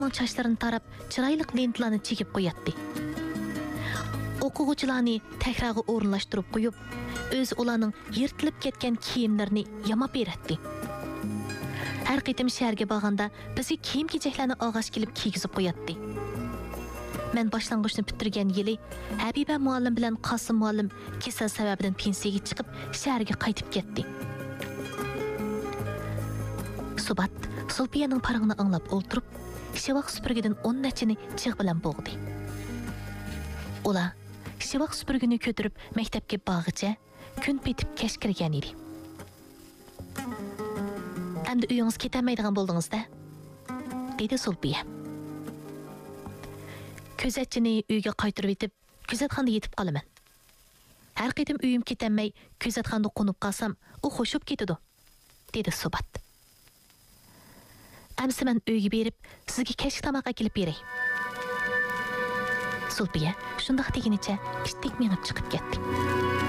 Çaşlarını tarap, çıraylık lentlarını çekip koyatdı. O'quvchilarni takrorga o'rinlashtirib qo'yib, o'zi ularning yirtilib ketgan kiyimlarini yamab beradi. Har qitim shaharga borganda bizga kiyim-kechaklarni og'ash kelib kiygizib qo'yadi. Men boshlang'ichni bitirgan yili Habiba muallim bilan Qosim muallim kasal sababidan pensiyaga chiqib, shaharga qaytib ketdi. Subat Sulpiyaning parag'ini anglab o'ltirib, Shivaq supurgidan 10 nachini chig' bilan bo'g'di. Ular Shivaq supurgini ko'tarib maktabga borg'icha kun petib kech kirgan edi. Endi uyingiz ketamaydigan bo'ldingiz-da, dedi Sulpiya. Ko'zatchini uyga qaytirib etib, kuzatxonada yetib qolaman. Har qitim uyim ketamay, kuzatxonada qo'nib qolsam, u xo'shib ketadi, dedi Subat. Amsi men uyga berib, sizga kechki tomoq kelib beray. Sulpiya shundoq deginicha ishdek mengib chiqib ketdi.